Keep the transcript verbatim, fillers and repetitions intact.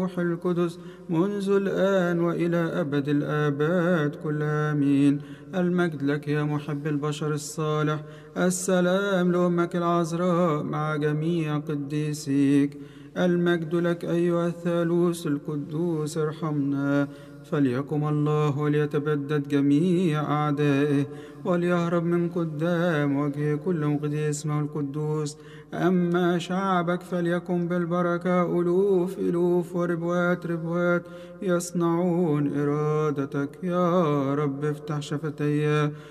والروح القدس منذ الآن وإلى أبد الآباد كلها آمين. المجد لك يا محب البشر الصالح. السلام لأمك العذراء مع جميع قديسيك. المجد لك أيها الثالوث القدوس ارحمنا. فليقم الله وليتبدد جميع أعدائه وليهرب من قدام وجه كل مقدس اسمه القدوس. أما شعبك فليكن بالبركة ألوف ألوف وربوات ربوات يصنعون إرادتك. يا رب افتح شفتي